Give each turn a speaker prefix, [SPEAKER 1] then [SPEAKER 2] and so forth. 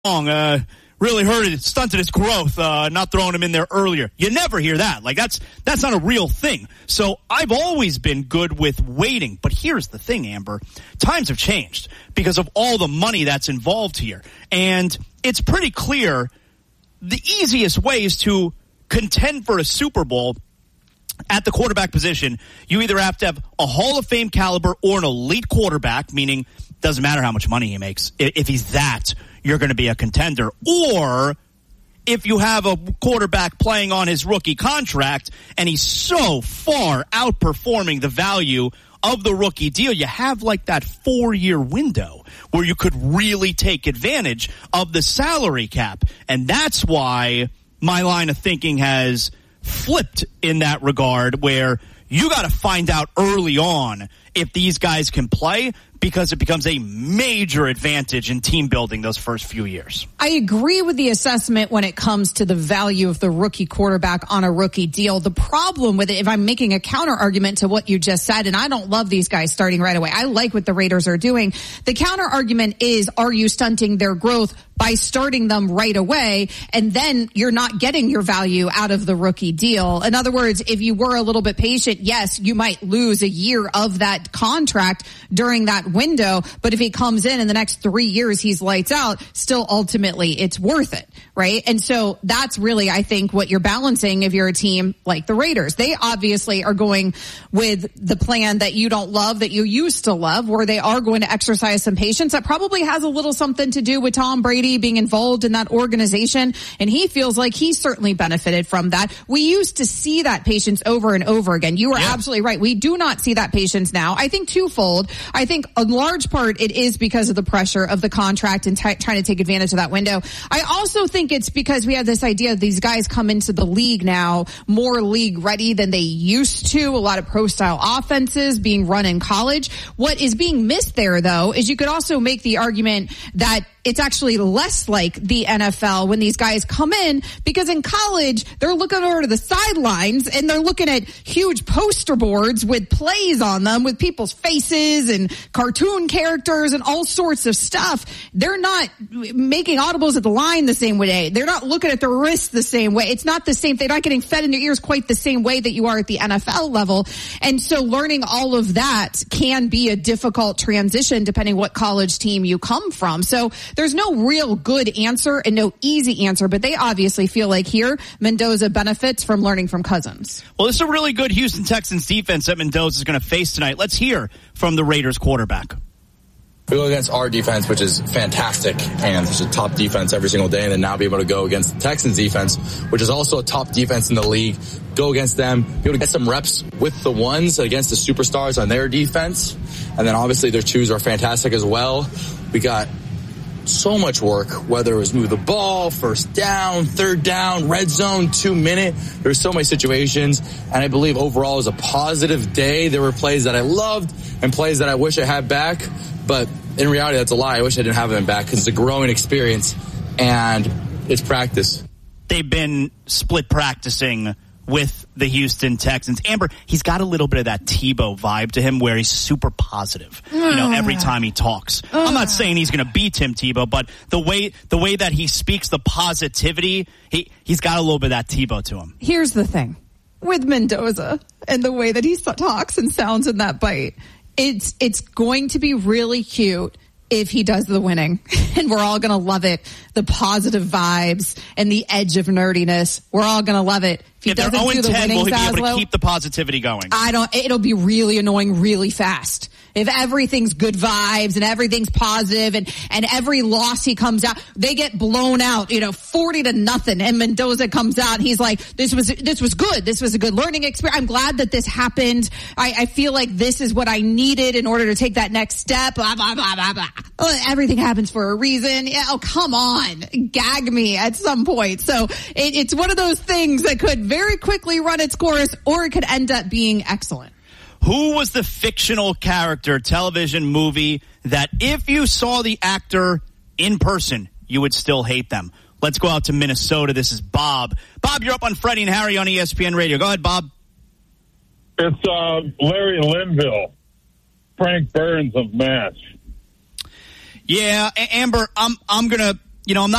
[SPEAKER 1] Really hurt it, stunted his growth, not throwing him in there earlier. You never hear that. Like, that's not a real thing. So I've always been good with waiting. But here's the thing, Amber. Times have changed because of all the money that's involved here. And it's pretty clear the easiest way is to contend for a Super Bowl at the quarterback position. You either have to have a Hall of Fame caliber or an elite quarterback, meaning doesn't matter how much money he makes. If he's that, you're going to be a contender. Or if you have a quarterback playing on his rookie contract and he's so far outperforming the value of the rookie deal, you have like that 4-year window where you could really take advantage of the salary cap. And that's why my line of thinking has flipped in that regard, where you got to find out early on if these guys can play, because it becomes a major advantage in team building those first few years.
[SPEAKER 2] I agree with the assessment when it comes to the value of the rookie quarterback on a rookie deal. The problem with it, if I'm making a counter argument to what you just said, and I don't love these guys starting right away. I like what the Raiders are doing. The counter argument is, are you stunting their growth by starting them right away, and then you're not getting your value out of the rookie deal? In other words, if you were a little bit patient, yes, you might lose a year of that contract during that window, but if he comes in the next 3 years, he's lights out, still ultimately it's worth it, right? And so that's really, I think, what you're balancing if you're a team like the Raiders. They obviously are going with the plan that you don't love, that you used to love, where they are going to exercise some patience. That probably has a little something to do with Tom Brady being involved in that organization, and he feels like he certainly benefited from that. We used to see that patience over and over again. You are absolutely right. We do not see that patience now. I think twofold. I think a large part it is because of the pressure of the contract and trying to take advantage of that window. I also think it's because we have this idea these guys come into the league now more league ready than they used to. A lot of pro style offenses being run in college. What is being missed there, though, is you could also make the argument that it's actually less like the NFL when these guys come in, because in college, they're looking over to the sidelines and they're looking at huge poster boards with plays on them with people's faces and cartoon characters and all sorts of stuff. They're not making audibles at the line the same way. They're not looking at their wrists the same way. It's not the same. They're not getting fed in their ears quite the same way that you are at the NFL level. And so learning all of that can be a difficult transition depending what college team you come from. So there's no real good answer and no easy answer, but they obviously feel like here Mendoza benefits from learning from Cousins.
[SPEAKER 1] Well, this is a really good Houston Texans defense that Mendoza is going to face tonight. Let's hear from the Raiders quarterback.
[SPEAKER 3] We go against our defense, which is fantastic, and it's a top defense every single day, and then now be able to go against the Texans defense, which is also a top defense in the league, go against them, be able to get some reps with the ones against the superstars on their defense, and then obviously their twos are fantastic as well. We got so much work, whether it was move the ball, first down, third down, red zone, 2 minute. There's so many situations, and I believe overall it was a positive day. There were plays that I loved and plays that I wish I had back, but in reality, that's a lie. I wish I didn't have them back because it's a growing experience and it's practice.
[SPEAKER 1] They've been split practicing with the Houston Texans. Amber, he's got a little bit of that Tebow vibe to him where he's super positive, every time he talks. I'm not saying he's going to be Tim Tebow, but the way that he speaks, the positivity, he's got a little bit of that Tebow to him.
[SPEAKER 2] Here's the thing with Mendoza and the way that he talks and sounds in that bite. It's going to be really cute if he does the winning, and we're all going to love it. The positive vibes and the edge of nerdiness. We're all going to love it.
[SPEAKER 1] If they're 0-10, will he be able to keep the positivity going?
[SPEAKER 2] It'll be really annoying really fast. If everything's good vibes and everything's positive and every loss he comes out, they get blown out, 40-0, and Mendoza comes out and he's like, this was good. This was a good learning experience. I'm glad that this happened. I feel like this is what I needed in order to take that next step. Blah, blah, blah, blah, blah. Oh, everything happens for a reason. Yeah, oh, come on. Gag me at some point. So it's one of those things that could very quickly run its course, or it could end up being excellent.
[SPEAKER 1] Who was the fictional character, television, movie, that if you saw the actor in person, you would still hate them? Let's go out to Minnesota. This is Bob. Bob, you're up on Freddie and Harry on ESPN Radio. Go ahead, Bob.
[SPEAKER 4] It's Larry Linville, Frank Burns of MASH.
[SPEAKER 1] Yeah, Amber, I'm gonna I'm not